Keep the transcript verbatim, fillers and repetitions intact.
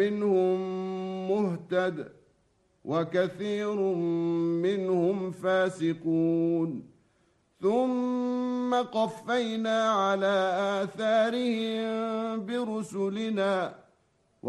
منهم مهتد وكثير منهم فاسقون ثم قفينا على آثارهم برسلنا